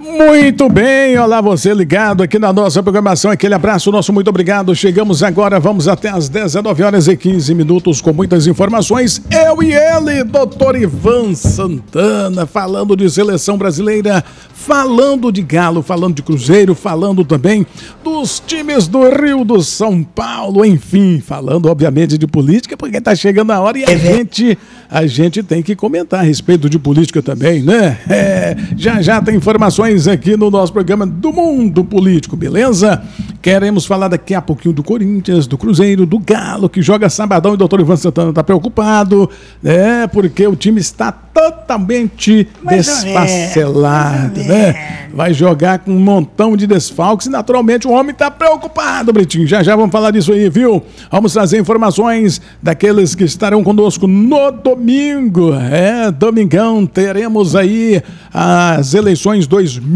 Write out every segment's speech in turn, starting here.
Muito bem, olá você ligado aqui na nossa programação, aquele abraço nosso, muito obrigado. Chegamos agora, vamos até às 19h15 com muitas informações. Eu e ele, doutor Ivan Santana, falando de seleção brasileira, falando de Galo, falando de Cruzeiro, falando também dos times do Rio, do São Paulo, enfim, falando obviamente de política, porque tá chegando a hora e a gente tem que comentar a respeito de política também, né? Já tem informações aqui no nosso programa do Mundo Político, beleza? Queremos falar daqui a pouquinho do Corinthians, do Cruzeiro, do Galo, que joga sabadão, e o doutor Ivan Santana está preocupado, né? Porque o time está totalmente desfacelado, né? Vai jogar com um montão de desfalques e naturalmente o homem está preocupado, Britinho. Já vamos falar disso aí, viu? Vamos trazer informações daqueles que estarão conosco no domingo. Domingão, teremos aí as eleições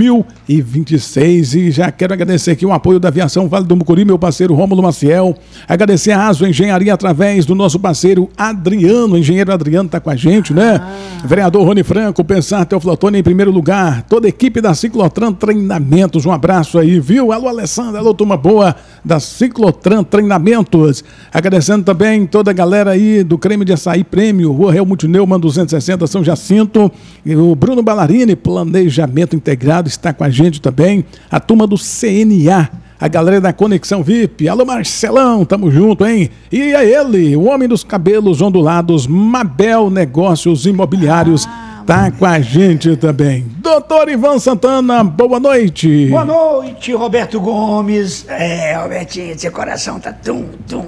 2026 e já quero agradecer aqui o apoio da Aviação Vale do Mucuri, meu parceiro Rômulo Maciel, agradecer a Aso Engenharia através do nosso parceiro Adriano, o engenheiro Adriano tá com a gente, né? Vereador Rony Franco, Pensar Teoflotone em primeiro lugar, toda a equipe da Ciclotran Treinamentos, um abraço aí, viu? Alô Alessandra, alô turma boa da Ciclotran Treinamentos, agradecendo também toda a galera aí do Creme de Açaí Prêmio, Rua Helmut Neumann 260 São Jacinto, e o Bruno Ballarini, Planejamento Integrado, está com a gente também, a turma do CNA, a galera da Conexão VIP, alô Marcelão, tamo junto, hein? E é ele, o homem dos cabelos ondulados, Mabel Negócios Imobiliários, tá com a gente também. Doutor Ivan Santana, boa noite. Boa noite, Roberto Gomes. Robertinho, seu coração tá tum.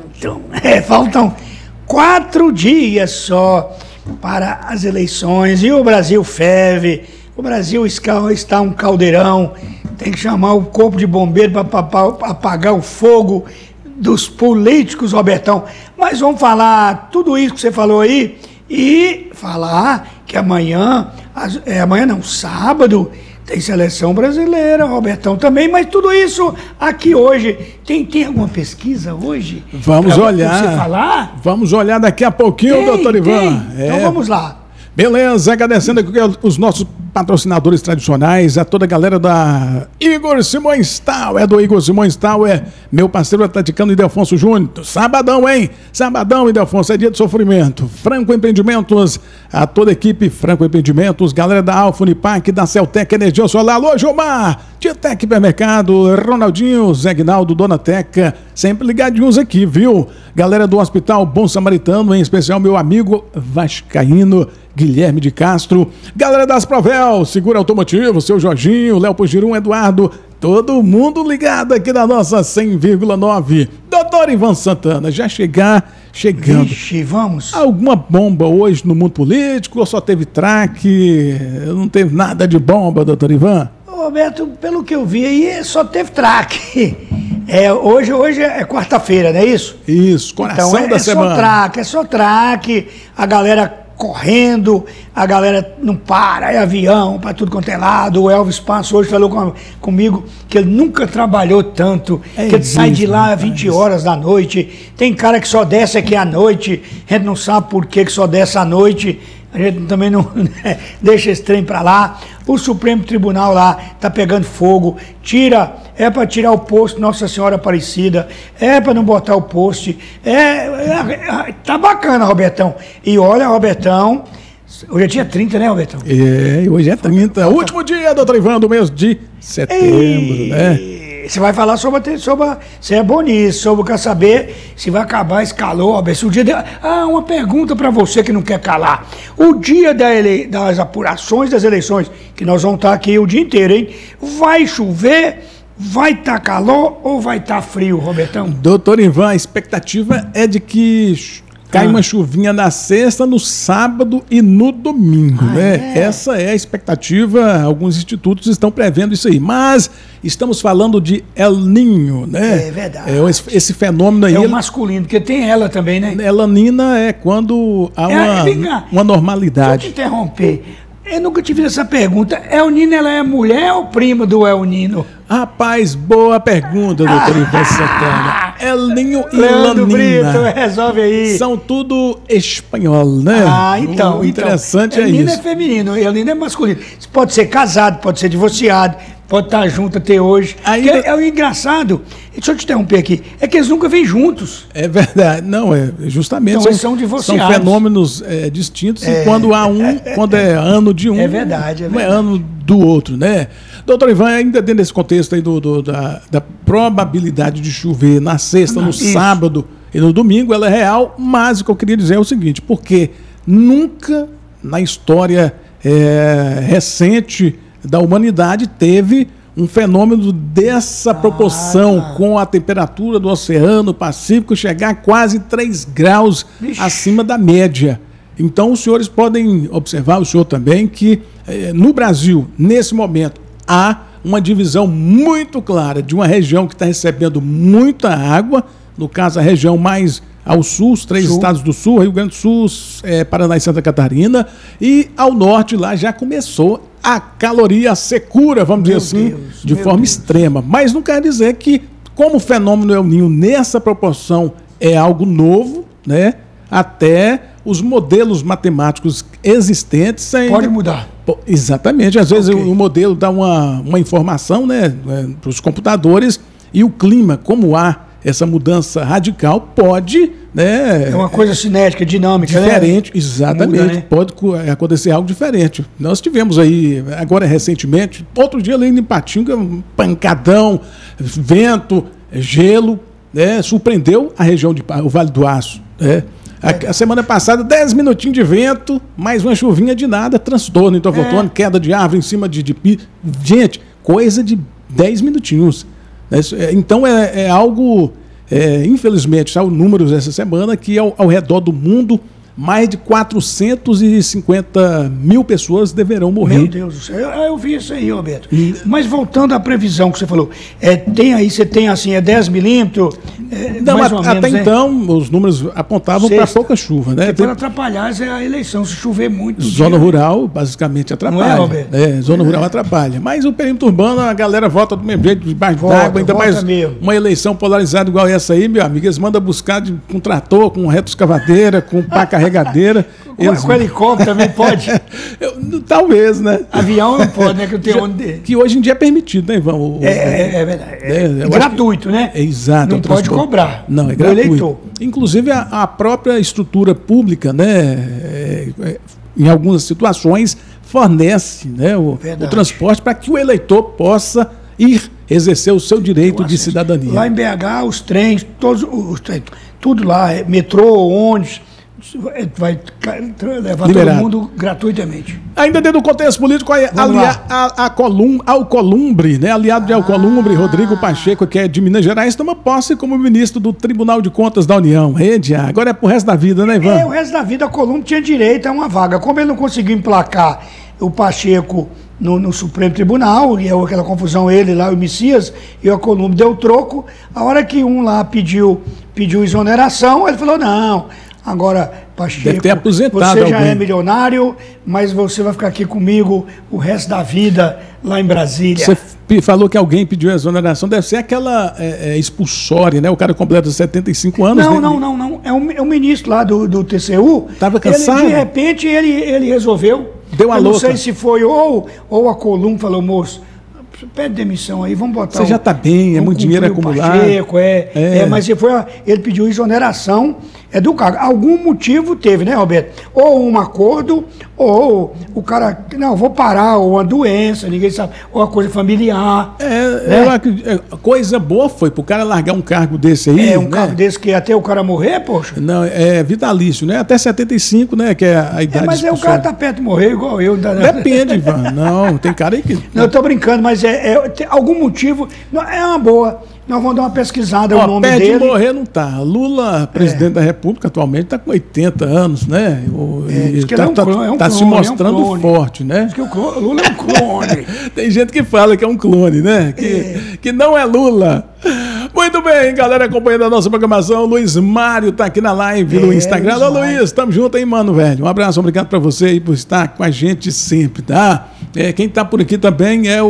Faltam 4 dias só para as eleições e o Brasil ferve. O Brasil está um caldeirão, tem que chamar o corpo de bombeiro para apagar o fogo dos políticos, Robertão. Mas vamos falar tudo isso que você falou aí e falar que sábado, tem seleção brasileira, Robertão, também, mas tudo isso aqui hoje. Tem alguma pesquisa hoje? Vamos olhar. Você falar? Vamos olhar daqui a pouquinho, doutor Ivan. Então vamos lá. Beleza, agradecendo aqui os nossos patrocinadores tradicionais, a toda a galera da Igor Simões Tal, do Igor Simões Tal, meu parceiro atleticano Idelfonso Júnior. Sabadão, hein? Sabadão, Idelfonso, é dia de sofrimento. Franco Empreendimentos, a toda a equipe Franco Empreendimentos, galera da Alfa Unipac, da Celtec Energia Solar, alô Gilmar, Tietec Supermercado, Ronaldinho, Zé Guinaldo, Dona Teca, sempre ligadinhos aqui, viu? Galera do Hospital Bom Samaritano, em especial meu amigo vascaíno, Guilherme de Castro, galera das Provel, Seguro Automotivo, seu Jorginho, Léo Pugirum, Eduardo, todo mundo ligado aqui na nossa 100,9. Doutor Ivan Santana, já chegando. Vixe, vamos. Alguma bomba hoje no mundo político ou só teve traque? Não teve nada de bomba, doutor Ivan? Roberto, pelo que eu vi aí, só teve traque. Hoje é quarta-feira, não é isso? Isso, coração da semana. É só traque, a galera correndo, a galera não para, é avião para tudo quanto é lado. O Elvis Passo hoje falou comigo que ele nunca trabalhou tanto, que ele sai de lá às 20 horas da noite. Tem cara que só desce aqui à noite, a gente não sabe por que só desce à noite, a gente também não deixa esse trem para lá. O Supremo Tribunal lá tá pegando fogo, é para tirar o posto Nossa Senhora Aparecida, é para não botar o poste, tá bacana, Robertão. E olha, Robertão, hoje é dia 30, né, Robertão? Hoje é 30, último dia, doutor Ivan, do mês de setembro, né? Você vai falar sobre você é bom nisso, quer saber se vai acabar esse calor, Roberto. Uma pergunta para você que não quer calar. O dia das apurações das eleições, que nós vamos estar aqui o dia inteiro, hein? Vai chover, vai estar calor ou vai estar frio, Robertão? Doutor Ivan, a expectativa é de que cai uma chuvinha na sexta, no sábado e no domingo, né? Essa é a expectativa, alguns institutos estão prevendo isso aí, mas estamos falando de El Niño, né? É verdade. Esse fenômeno aí... É o masculino, porque tem ela também, né? El Niño é quando há uma normalidade. Deixa eu te interromper. Eu nunca tive essa pergunta. El Nino, ela é mulher ou prima do El Nino? Rapaz, boa pergunta, doutor Ivan Santana. El Ninho e Leandro Lanina. Brito, resolve aí. São tudo espanhol, né? Então. O interessante El é Nino isso. é feminino, El Nino é masculino. Você pode ser casado, pode ser divorciado, pode estar junto até hoje. Ainda... É o engraçado, deixa eu te interromper aqui, é que eles nunca vêm juntos. É verdade, não, justamente Então, eles são divorciados. São fenômenos distintos e quando há quando é ano de um, É verdade. não é ano do outro, né? Doutor Ivan, ainda dentro desse contexto aí da probabilidade de chover na sexta, no sábado e no domingo, ela é real, mas o que eu queria dizer é o seguinte, porque nunca na história recente da humanidade teve um fenômeno dessa proporção, com a temperatura do Oceano Pacífico chegar a quase 3 graus acima da média. Então, os senhores podem observar, o senhor também, que no Brasil, nesse momento, há uma divisão muito clara de uma região que está recebendo muita água, no caso, a região mais ao sul, os 3 estados do sul, Rio Grande do Sul, Paraná e Santa Catarina, e ao norte lá já começou a caloria secura, vamos dizer assim, de forma extrema. Mas não quer dizer que, como o fenômeno El Niño nessa proporção é algo novo, né? Até os modelos matemáticos existentes ainda... Pode mudar. Exatamente. Às vezes o modelo dá uma informação, né, para os computadores, e o clima, como há essa mudança radical, pode... né, é uma coisa cinética, dinâmica, diferente, né? Exatamente. Muda, né? Pode acontecer algo diferente. Nós tivemos aí, agora recentemente, outro dia ali em Patinga, um pancadão, vento, gelo, né, surpreendeu a região o Vale do Aço, né? A semana passada, 10 minutinhos de vento, mais uma chuvinha de nada, transtorno em Teoflotone, queda de árvore em cima de gente, coisa de 10 minutinhos. Então é algo, infelizmente, saiu números essa semana, que ao redor do mundo, mais de 450 mil pessoas deverão morrer. Meu Deus do céu, eu vi isso aí, Roberto. Mas voltando à previsão que você falou, você tem assim, 10 milímetros, não, mais ou menos, até então, os números apontavam para pouca chuva, né? Porque para atrapalhar a eleição, se chover muito. Zona rural, basicamente, atrapalha. Não é, Roberto? Zona rural atrapalha. Mas o perímetro urbano, a galera vota do mesmo jeito, debaixo d'água, ainda mais mesmo. Uma eleição polarizada igual essa aí, meu amigo, eles mandam buscar com trator, com retroescavadeira, com pá carregadeira. Com helicóptero também pode? Talvez, né? Avião não pode, né? Que eu tenho onde... Que hoje em dia é permitido, né, Ivan? É verdade. É gratuito, né? Exato. Não pode cobrar. Não, é gratuito. Inclusive, a própria estrutura pública, né, em algumas situações, fornece, né, o transporte para que o eleitor possa ir exercer o seu direito de cidadania. Lá em BH, os trens, todos os trens, tudo lá, metrô, ônibus, vai levar liberado todo mundo gratuitamente. Ainda dentro do contexto político, Alcolumbre, né? Aliado de Alcolumbre, Rodrigo Pacheco, que é de Minas Gerais, toma posse como ministro do Tribunal de Contas da União. Agora é pro resto da vida, né, Ivan? O resto da vida, Alcolumbre tinha direito a uma vaga. Como ele não conseguiu emplacar o Pacheco no Supremo Tribunal, e aquela confusão, ele lá, o Messias, e o Alcolumbre deu troco. A hora que um lá pediu exoneração, ele falou, não... Agora, Pacheco, deve ter aposentado você já é milionário, mas você vai ficar aqui comigo o resto da vida lá em Brasília. Você falou que alguém pediu exoneração, deve ser aquela expulsória, né? O cara completa 75 anos. Não. É um ministro lá do TCU. Estava cansado? De repente, ele resolveu. Deu a louca. Não sei se foi ou a Colum falou, moço, pede demissão aí, vamos botar. Você já está bem, é muito dinheiro acumulado. Pacheco, mas ele pediu exoneração do cargo. Algum motivo teve, né, Roberto? Ou um acordo, ou o cara, não, vou parar, ou uma doença, ninguém sabe, ou uma coisa familiar. Coisa boa foi pro cara largar um cargo desse aí. Cargo desse que até o cara morrer, poxa. Não, é vitalício, né? Até 75, né? Que é a idade. Mas o cara tá perto de morrer igual eu. Depende, Ivan. Não, tem cara aí que. Não, eu tô brincando, mas tem algum motivo. É uma boa. Nós vamos dar uma pesquisada, o nome dele. Perto de morrer não tá. Lula, presidente da República, atualmente está com 80 anos, né? Está se mostrando forte, né? Diz que o Lula é um clone. Tem gente que fala que é um clone, né? Que não é Lula. Muito bem, galera, acompanhando a nossa programação. O Luiz Mário tá aqui na live no Instagram. Alô, Luiz, tamo junto aí, mano, velho. Um abraço, obrigado pra você aí por estar com a gente sempre, tá? Quem tá por aqui também é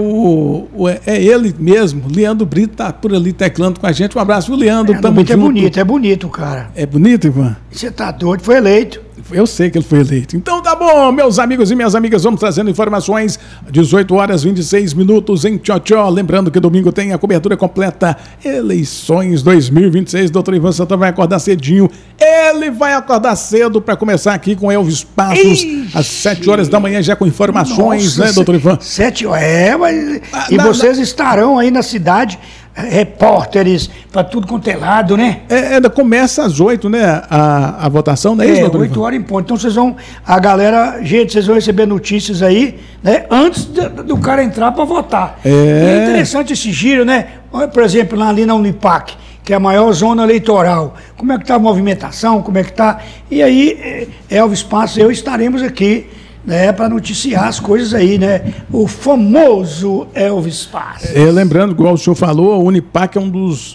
ele mesmo, Leandro Brito, tá por ali teclando com a gente. Um abraço, Leandro, tamo junto. É bonito, cara. É bonito, Ivan? Você tá doido, foi eleito. Eu sei que ele foi eleito. Então tá bom, meus amigos e minhas amigas, vamos trazendo informações. 18 horas 26 minutos em Tchotchó. Lembrando que domingo tem a cobertura completa Eleições 2026. Doutor Ivan Santana vai acordar cedinho. Ele vai acordar cedo para começar aqui com Elvis Passos às 7 horas da manhã já com informações. Nossa, né, doutor Ivan? 7 horas, mas... vocês estarão aí na cidade... repórteres, para tudo quanto é lado, né? Ainda começa às 8, né? A votação, não é isso, doutor? 8 horas em ponto. Então vocês vão, a galera, gente, vocês vão receber notícias aí, né? Antes do cara entrar para votar. É interessante esse giro, né? Por exemplo, lá ali na Unipac, que é a maior zona eleitoral. Como é que tá a movimentação? Como é que tá? E aí, Elvis Passos e eu estaremos aqui, né, para noticiar as coisas aí, né? O famoso Elvis Passos. Lembrando, igual o senhor falou, a Unipac é um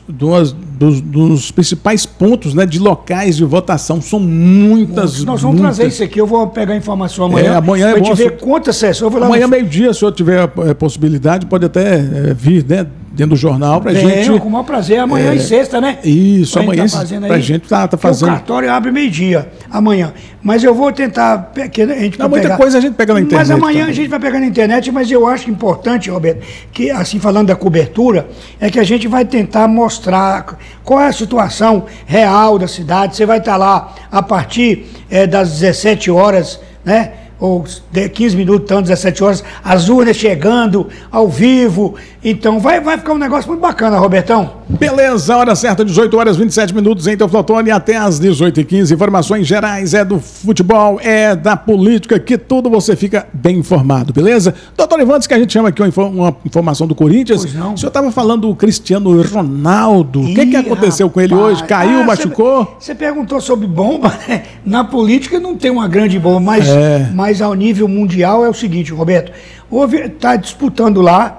dos principais pontos, né, de locais de votação. São muitas. Nós vamos trazer isso aqui, eu vou pegar a informação amanhã. Amanhã pra gente ver quantas sessões. Amanhã, meio-dia, se o senhor tiver possibilidade, pode até vir, né? Dentro do jornal pra gente. Com o maior prazer, amanhã e sexta, né? Isso, amanhã pra gente tá fazendo. O cartório abre meio-dia, amanhã. Mas eu vou tentar, que a gente vai muita coisa a gente pega na internet. Mas amanhã também. A gente vai pegar na internet, mas eu acho importante, Roberto, que assim, falando da cobertura, é que a gente vai tentar mostrar qual é a situação real da cidade. Você vai estar lá a partir das 17 horas, né? Ou 15 minutos, então 17 horas, as urnas chegando ao vivo. Então vai ficar um negócio muito bacana, Robertão. Beleza, hora certa, 18 horas 27 minutos em Teoflotone até às 18h15. Informações gerais, do futebol, da política, que tudo você fica bem informado, beleza? Doutor Ivan, que a gente chama aqui uma informação do Corinthians. Pois não. O senhor estava falando do Cristiano Ronaldo. O que aconteceu com ele hoje? Caiu, machucou? Você perguntou sobre bomba, né? Na política não tem uma grande bomba, mas ao nível mundial é o seguinte, Roberto, está disputando lá,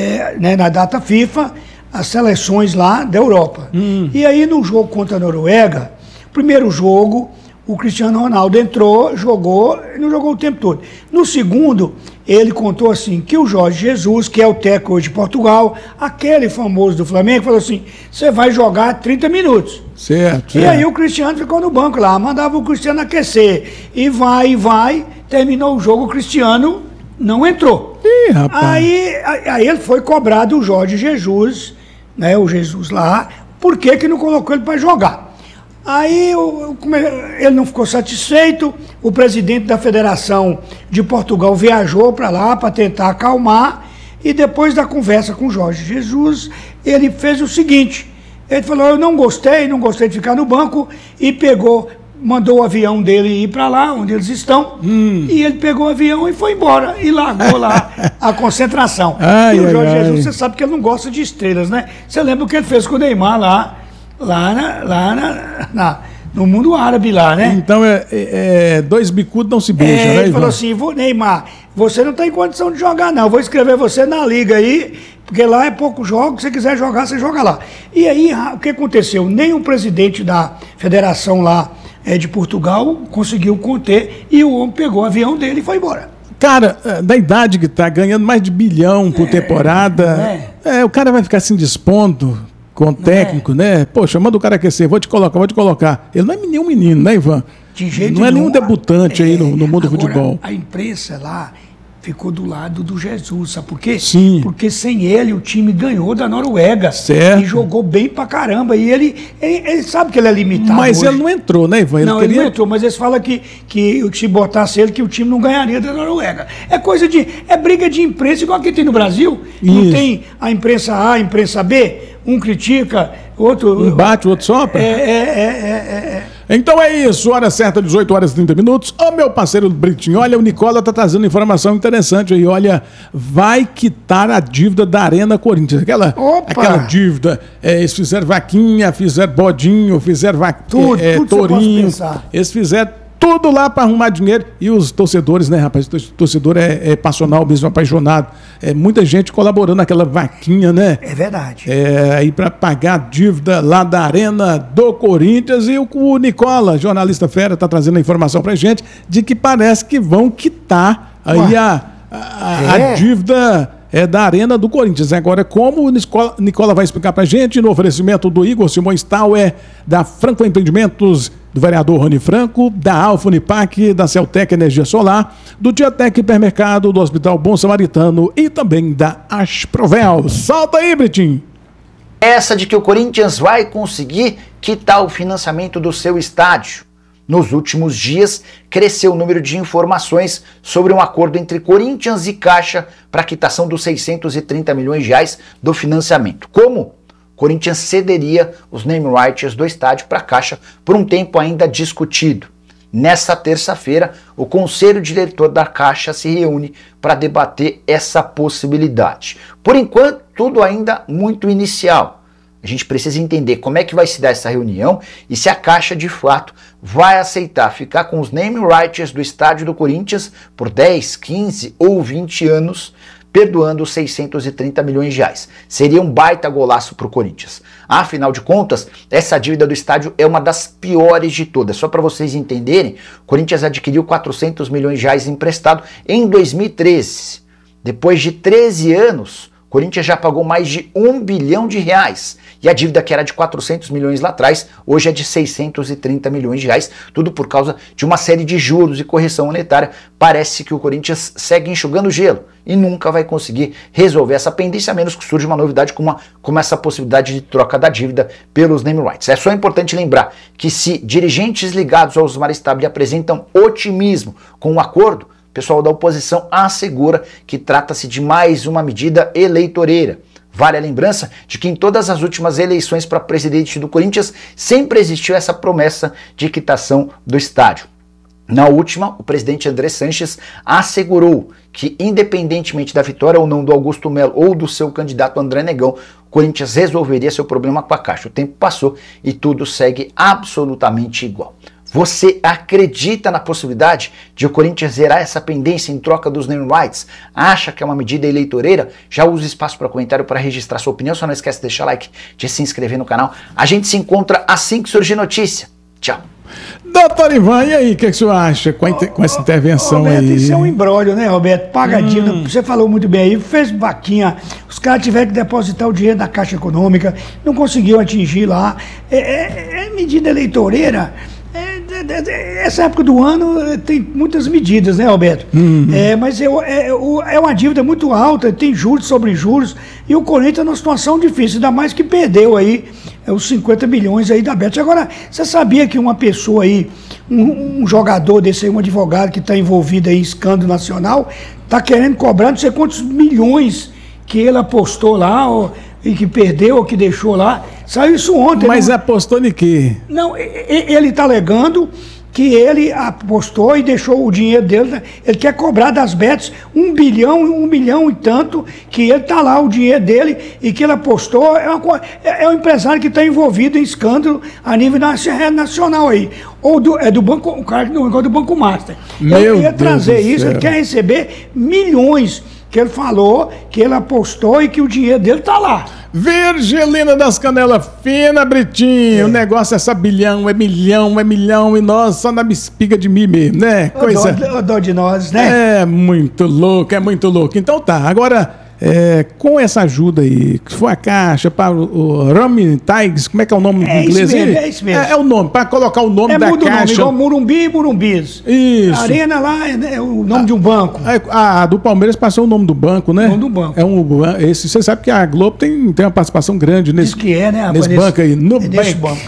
né, na data FIFA, as seleções lá da Europa. E aí no jogo contra a Noruega, primeiro jogo, o Cristiano Ronaldo entrou, jogou, não jogou o tempo todo. No segundo, ele contou assim, que o Jorge Jesus, que é o técnico hoje de Portugal, aquele famoso do Flamengo, falou assim, você vai jogar 30 minutos. Certo. E aí o Cristiano ficou no banco lá, mandava o Cristiano aquecer. E vai, terminou o jogo, o Cristiano não entrou. Ih, rapaz. Aí ele foi cobrado o Jorge Jesus, né, o Jesus lá, por que não colocou ele para jogar? Aí ele não ficou satisfeito, o presidente da Federação de Portugal viajou para lá para tentar acalmar, e depois da conversa com o Jorge Jesus, ele fez o seguinte, ele falou, eu não gostei de ficar no banco, e mandou o avião dele ir para lá, onde eles estão, e ele pegou o avião e foi embora, e largou lá a concentração. E o Jorge Jesus, você sabe que ele não gosta de estrelas, né? Você lembra o que ele fez com o Neymar no mundo árabe lá, né? Então, dois bicudos não se beijam, né, ele falou assim, Neymar, você não tem condição de jogar não, vou escrever você na liga aí, porque lá é pouco jogo, se você quiser jogar, você joga lá. E aí, o que aconteceu? Nem o presidente da federação lá de Portugal conseguiu conter, e o homem pegou o avião dele e foi embora. Cara, da idade que tá, ganhando mais de 1 bilhão por temporada, o cara vai ficar se indispondo com o técnico, né? Poxa, manda o cara aquecer, vou te colocar. Ele não é nenhum menino, né, Ivan? De jeito nenhum. Não é nenhum debutante aí no mundo do futebol. A imprensa lá ficou do lado do Jesus, sabe por quê? Sim. Porque sem ele o time ganhou da Noruega. Certo. E jogou bem pra caramba. E ele sabe que ele é limitado. Mas hoje. Ele não entrou, né, Ivan? Ele não entrou, mas eles falam que se botasse ele, que o time não ganharia da Noruega. É briga de imprensa, igual que tem no Brasil. Isso. Não tem a imprensa A, a imprensa B, um critica, outro... Um bate, o outro sopra? Então é isso, hora certa, 18 horas e 30 minutos. Ô, meu parceiro Britinho, olha, o Nicola tá trazendo informação interessante aí, olha, vai quitar a dívida da Arena Corinthians, aquela dívida, eles fizeram vaquinha, fizeram bodinho, fizeram tudo tourinho, você eles fizeram tudo lá para arrumar dinheiro. E os torcedores, né, rapaz? O torcedor é passional mesmo, apaixonado. É muita gente colaborando naquela vaquinha, né? É verdade. Aí para pagar a dívida lá da Arena do Corinthians. E o Nicola, jornalista fera, está trazendo a informação pra gente de que parece que vão quitar aí a dívida da Arena do Corinthians. Agora, como o Nicola vai explicar pra gente, no oferecimento do Igor Simões Tauer, da Franco Empreendimentos, do vereador Rony Franco, da Alfa Unipac, da Celtec Energia Solar, do Diatec Hipermercado, do Hospital Bom Samaritano e também da Asprovel. Solta aí, Britinho! Essa de que o Corinthians vai conseguir quitar o financiamento do seu estádio. Nos últimos dias, cresceu o número de informações sobre um acordo entre Corinthians e Caixa para a quitação dos 630 milhões de reais do financiamento. Como? Corinthians cederia os name rights do estádio para a Caixa por um tempo ainda discutido. Nessa terça-feira, o Conselho Diretor da Caixa se reúne para debater essa possibilidade. Por enquanto, tudo ainda muito inicial. A gente precisa entender como é que vai se dar essa reunião e se a Caixa, de fato, vai aceitar ficar com os name rights do estádio do Corinthians por 10, 15 ou 20 anos, perdoando os 630 milhões de reais. Seria um baita golaço para o Corinthians. Afinal de contas, essa dívida do estádio é uma das piores de todas. Só para vocês entenderem, o Corinthians adquiriu 400 milhões de reais emprestado em 2013. Depois de 13 anos, o Corinthians já pagou mais de 1 bilhão de reais. E a dívida que era de 400 milhões lá atrás, hoje é de 630 milhões de reais, tudo por causa de uma série de juros e correção monetária. Parece que o Corinthians segue enxugando gelo e nunca vai conseguir resolver essa pendência, a menos que surja uma novidade como essa possibilidade de troca da dívida pelos name rights. É só importante lembrar que se dirigentes ligados ao Osmar Stabile apresentam otimismo com o acordo, o pessoal da oposição assegura que trata-se de mais uma medida eleitoreira. Vale a lembrança de que em todas as últimas eleições para presidente do Corinthians sempre existiu essa promessa de quitação do estádio. Na última, o presidente André Sanches assegurou que, independentemente da vitória ou não do Augusto Melo ou do seu candidato André Negão, o Corinthians resolveria seu problema com a Caixa. O tempo passou e tudo segue absolutamente igual. Você acredita na possibilidade de o Corinthians zerar essa pendência em troca dos name rights? Acha que é uma medida eleitoreira? Já usa o espaço para comentário para registrar sua opinião. Só não esquece de deixar like, de se inscrever no canal. A gente se encontra assim que surgir notícia. Tchau. Doutor Ivan, e aí, o que o senhor acha com essa intervenção Roberto, aí? Isso é um imbróglio, né, Roberto? Paga a dívida, você falou muito bem aí, fez vaquinha, os caras tiveram que depositar o dinheiro da Caixa Econômica, não conseguiu atingir lá. É medida eleitoreira. Essa época do ano tem muitas medidas, né, Roberto? Mas é uma dívida muito alta, tem juros sobre juros, e o Corinthians é numa situação difícil, ainda mais que perdeu aí os 50 milhões aí da Bet. Agora, você sabia que uma pessoa aí, um jogador desse aí, um advogado que está envolvido aí em escândalo nacional, está querendo cobrar não sei quantos milhões que ele apostou lá, e que perdeu ou que deixou lá? Saiu isso ontem. Mas apostou em quê? Não, ele está alegando que ele apostou e deixou o dinheiro dele, ele quer cobrar das bets 1 bilhão e tanto, que ele está lá, o dinheiro dele, e que ele apostou, é um empresário que está envolvido em escândalo a nível nacional aí, ou do banco, o cara do Banco Master. Ele ia trazer isso, ele quer receber milhões, que ele falou, que ele apostou e que o dinheiro dele está lá. Virgilina das Canelas Fina, Britinho. O negócio é bilhão, é milhão, e nós só na bespiga de mim mesmo, né? O dó de nós, né? É muito louco. Então tá, agora, com essa ajuda aí, que foi a Caixa, para o Rami Tigers, como é que é o nome em inglês? É isso mesmo. É o nome, para colocar o nome da Caixa. Igual Morumbi e Morumbis. Isso. A Arena lá é o nome de um banco. A do Palmeiras passou o nome do banco, né? O nome do banco. Você sabe que a Globo tem uma participação grande nesse, né, nesse banco aí. Nesse banco.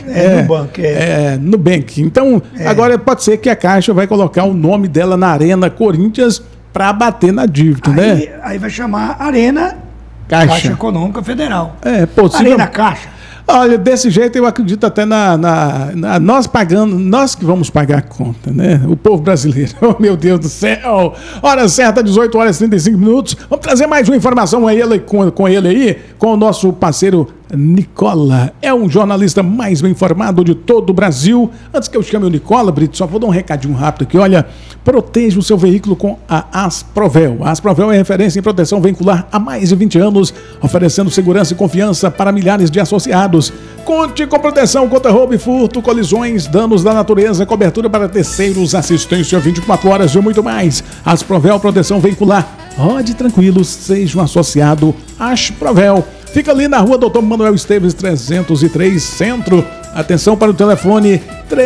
Nubank. Então, agora pode ser que a Caixa vai colocar o nome dela na Arena Corinthians para bater na dívida, né? Aí vai chamar Arena Caixa Econômica Federal. É possível. Arena Caixa. Olha, desse jeito eu acredito até nós pagando, nós que vamos pagar a conta, né? O povo brasileiro. Oh, meu Deus do céu! Hora certa, 18 horas e 35 minutos. Vamos trazer mais uma informação com ele aí, com o nosso parceiro Nicola. É um jornalista mais bem informado de todo o Brasil. Antes que eu chame o Nicola, Brito, só vou dar um recadinho rápido aqui. Olha, proteja o seu veículo com a Asprovel. A Asprovel é referência em proteção veicular há mais de 20 anos, oferecendo segurança e confiança para milhares de associados. Conte com proteção contra roubo e furto, colisões, danos da natureza, cobertura para terceiros, assistência 24 horas e muito mais. Asprovel Proteção Veicular. Rode tranquilo, seja um associado Asprovel. Fica ali na rua Dr. Manuel Esteves 303 Centro. Atenção para o telefone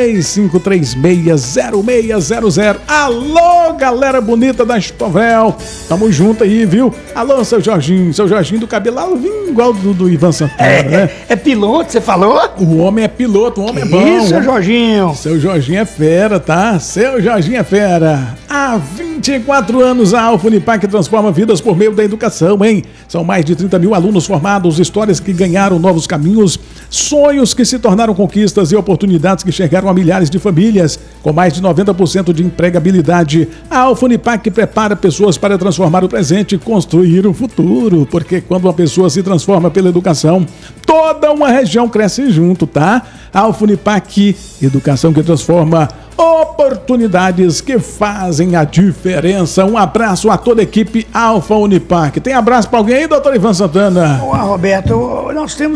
3536-0600. Alô, galera bonita da Asprovel. Tamo junto aí, viu? Alô, seu Jorginho do cabelo igual do Ivan Santana, né? É piloto, você falou? O homem é piloto, o homem é bom. Isso, seu Jorginho. Seu Jorginho é fera, tá? Seu Jorginho é fera. Há 24 anos a Alfa Unipac transforma vidas por meio da educação, hein? São mais de 30 mil alunos formados, histórias que ganharam novos caminhos, sonhos que se tornaram conquistas e oportunidades que chegaram a milhares de famílias. Com mais de 90% de empregabilidade, a Alfa Unipac prepara pessoas para transformar o presente e construir o futuro. Porque quando uma pessoa se transforma pela educação, toda uma região cresce junto, tá? A Alfa Unipac, educação que transforma, oportunidades que fazem a diferença. Um abraço a toda a equipe Alfa Unipac. Tem abraço para alguém aí, doutor Ivan Santana? Olá, Roberto, nós temos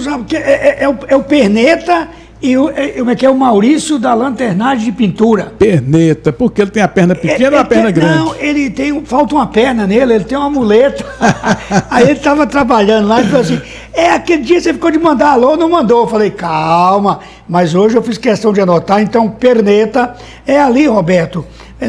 o Perneta e o Maurício da Lanternagem de Pintura. Perneta, porque ele tem a perna pequena ou a perna grande? Não, falta uma perna nele, ele tem uma muleta. Aí ele estava trabalhando lá e falou assim, aquele dia você ficou de mandar alô, não mandou. Eu falei, calma, mas hoje eu fiz questão de anotar, então Perneta é ali, Roberto,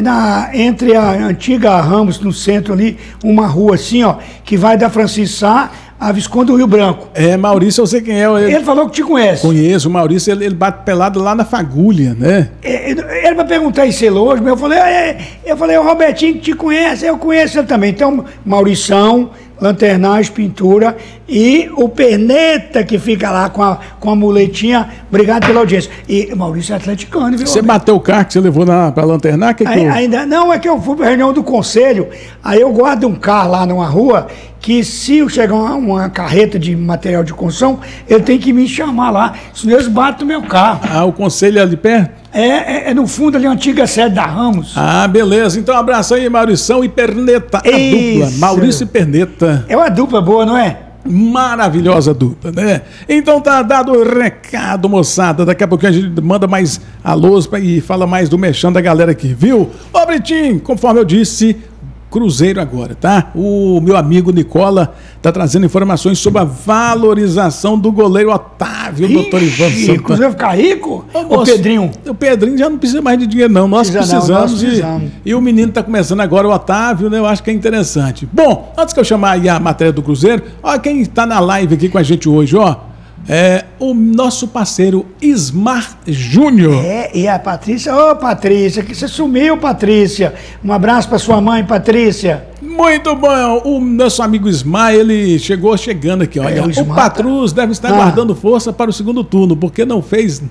entre a antiga Ramos, no centro ali, uma rua assim, ó, que vai da Francisco Sá a Visconde do Rio Branco. Maurício, eu sei quem é. Ele falou que te conhece. Conheço, o Maurício, ele bate pelado lá na Fagulha, né? Ele vai perguntar isso hoje, mas eu falei, o Robertinho que te conhece, eu conheço ele também. Então, Maurição, Lanternagem, Pintura e o Perneta que fica lá com a muletinha. Obrigado pela audiência. E o Maurício é atleticano, viu? Você bateu o carro que você levou pra Lanternar? Ainda não, é que eu fui pra reunião do conselho, aí eu guardo um carro lá numa rua que se chegar uma carreta de material de construção, ele tem que me chamar lá, senão eles batem no meu carro. O conselho é ali perto? É no fundo ali, a antiga sede da Ramos. Beleza. Então, um abraço aí, Maurição e Perneta. A dupla, Maurício e Perneta. É uma dupla boa, não é? Maravilhosa dupla, né? Então tá dado o recado, moçada. Daqui a pouquinho a gente manda mais alôs e fala mais do mexão da galera aqui, viu? Ô, Britinho, conforme eu disse, Cruzeiro agora, tá? O meu amigo Nicola tá trazendo informações sobre a valorização do goleiro Otávio, doutor Ivan Santana. O Cruzeiro ficar rico? Ô, Pedrinho? O Pedrinho já não precisa mais de dinheiro, não. Nós precisamos. E o menino tá começando agora, o Otávio, né? Eu acho que é interessante. Bom, antes que eu chamar aí a matéria do Cruzeiro, ó, quem tá na live aqui com a gente hoje, ó. É o nosso parceiro Ismar Júnior. E a Patrícia, Patrícia, que você sumiu, Patrícia. Um abraço para sua mãe, Patrícia. Muito bom, o nosso amigo Ismar, ele chegando aqui, olha. O Patrus deve estar guardando força para o segundo turno, porque não fez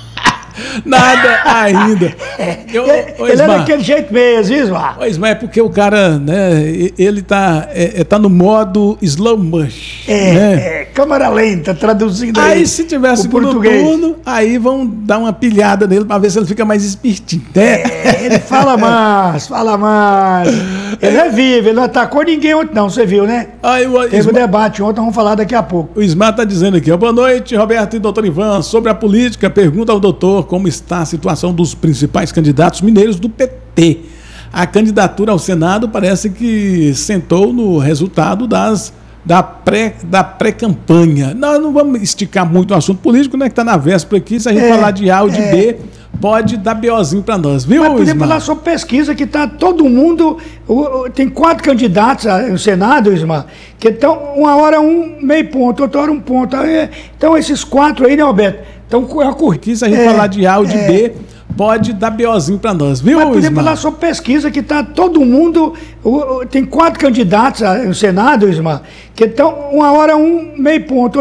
nada ainda. Ele é daquele jeito mesmo, Ismar. Ismar, é porque o cara, né, ele tá no modo slow motion. Câmera lenta, traduzindo aí. Se tiver segundo turno, aí vão dar uma pilhada nele pra ver se ele fica mais espertinho. Ele fala mais. Ele é vivo, ele não atacou ninguém ontem não, você viu, né? Teve um debate ontem, vamos falar daqui a pouco. O Ismar tá dizendo aqui, boa noite, Roberto e doutor Ivan, sobre a política, pergunta ao doutor como está a situação dos principais candidatos mineiros do PT. A candidatura ao Senado parece que sentou no resultado da pré-campanha. Nós não vamos esticar muito o assunto político, né? Que tá na véspera aqui. Se a gente falar de A ou de B, pode dar BOzinho pra nós, viu, Mas podemos falar sobre pesquisa, que tá todo mundo... Tem 4 candidatos no Senado, Ismar, que estão uma hora meio ponto, outra hora 1 ponto. Então esses 4 aí, né, Roberto? Então a corrida... Se a gente falar de A ou de B, pode dar BOzinho pra nós, viu, Mas podemos falar sobre pesquisa, que tá todo mundo... Tem 4 candidatos no Senado, Ismar, que estão uma hora meio ponto,